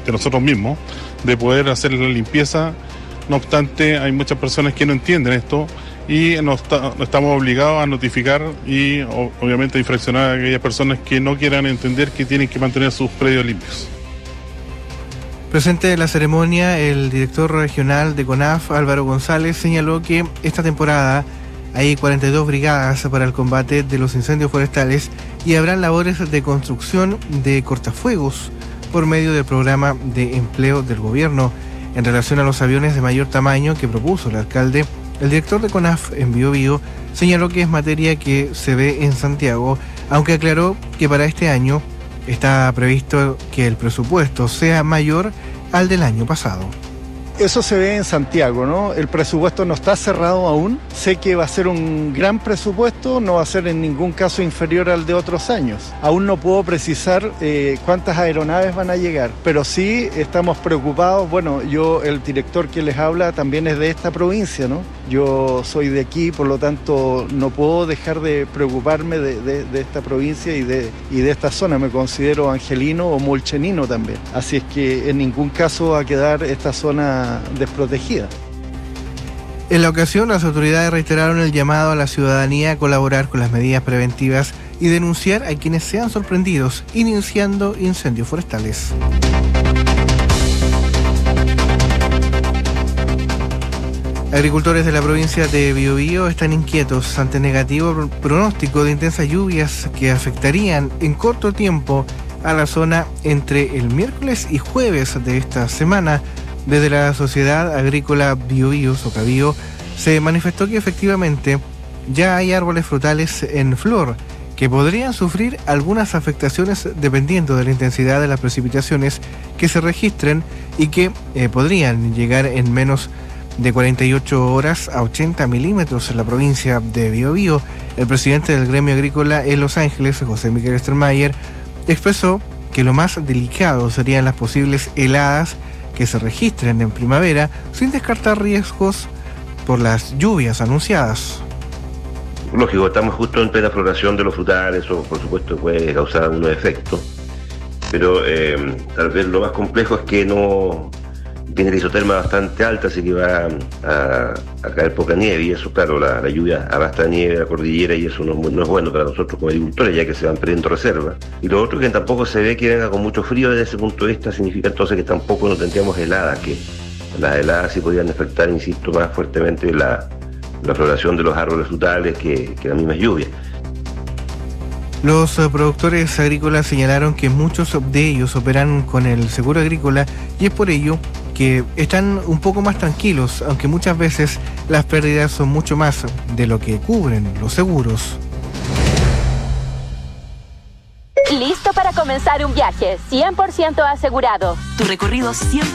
nosotros mismos, de poder hacer la limpieza. No obstante, hay muchas personas que no entienden esto y estamos obligados a notificar y obviamente a infraccionar a aquellas personas que no quieran entender que tienen que mantener sus predios limpios. Presente en la ceremonia, el director regional de CONAF, Álvaro González, señaló que esta temporada hay 42 brigadas para el combate de los incendios forestales y habrán labores de construcción de cortafuegos por medio del programa de empleo del gobierno. En relación a los aviones de mayor tamaño que propuso el alcalde, el director de CONAF en Biobío señaló que es materia que se ve en Santiago, aunque aclaró que para este año está previsto que el presupuesto sea mayor al del año pasado. Eso se ve en Santiago, ¿no? El presupuesto no está cerrado aún. Sé que va a ser un gran presupuesto, no va a ser en ningún caso inferior al de otros años. Aún no puedo precisar cuántas aeronaves van a llegar, pero sí estamos preocupados. Bueno, el director que les habla también es de esta provincia, ¿no? Yo soy de aquí, por lo tanto no puedo dejar de preocuparme de esta provincia y de esta zona. Me considero angelino o molchenino también. Así es que en ningún caso va a quedar esta zona desprotegida. En la ocasión, las autoridades reiteraron el llamado a la ciudadanía a colaborar con las medidas preventivas y denunciar a quienes sean sorprendidos iniciando incendios forestales. Agricultores de la provincia de Biobío están inquietos ante negativo pronóstico de intensas lluvias que afectarían en corto tiempo a la zona entre el miércoles y jueves de esta semana. Desde la Sociedad Agrícola Biobío, Socabío, se manifestó que efectivamente ya hay árboles frutales en flor que podrían sufrir algunas afectaciones dependiendo de la intensidad de las precipitaciones que se registren y que podrían llegar en menos de 48 horas a 80 milímetros en la provincia de Biobío. El presidente del gremio agrícola en Los Ángeles, José Miguel Stermayer, expresó que lo más delicado serían las posibles heladas que se registren en primavera, sin descartar riesgos por las lluvias anunciadas. Lógico, estamos justo en plena floración de los frutales, eso por supuesto puede causar algunos efectos, pero tal vez lo más complejo es que no tiene la isoterma bastante alta, así que va a caer poca nieve, y eso, claro, la lluvia arrastra nieve a la cordillera y eso no es bueno para nosotros como agricultores, ya que se van perdiendo reservas. Y lo otro que tampoco se ve que venga con mucho frío desde ese punto de vista, significa entonces que tampoco no tendríamos heladas, que las heladas sí podrían afectar, insisto, más fuertemente la floración de los árboles frutales que las mismas lluvias. Los productores agrícolas señalaron que muchos de ellos operan con el seguro agrícola y es por ello que están un poco más tranquilos, aunque muchas veces las pérdidas son mucho más de lo que cubren los seguros. Listo para comenzar un viaje 100% asegurado. Tu recorrido siempre